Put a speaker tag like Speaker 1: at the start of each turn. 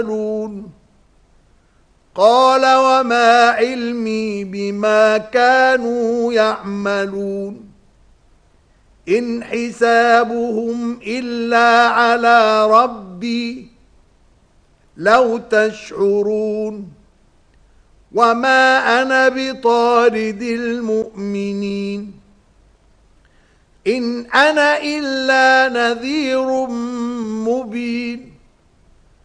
Speaker 1: قال وما علمي بما كانوا يعملون إن حسابهم إلا على ربي لو تشعرون وما أنا بطارد المؤمنين إن أنا إلا نذير مبين